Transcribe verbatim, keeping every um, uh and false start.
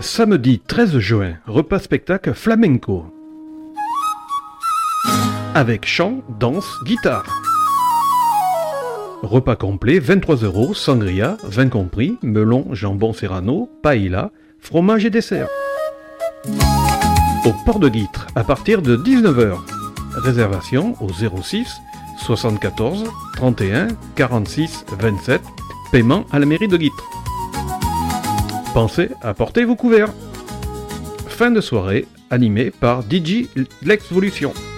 Samedi treize juin, repas spectacle flamenco. Avec chant, danse, guitare. Repas complet, vingt-trois euros, sangria, vin compris, melon, jambon serrano, paella, fromage et dessert. Au Port de Guîtres, à partir de dix-neuf heures. Réservation au zéro six soixante-quatorze trente et un quarante-six vingt-sept. Paiement à la mairie de Guîtres. Pensez à porter vos couverts. Fin de soirée, animé par D J L'Exvolution.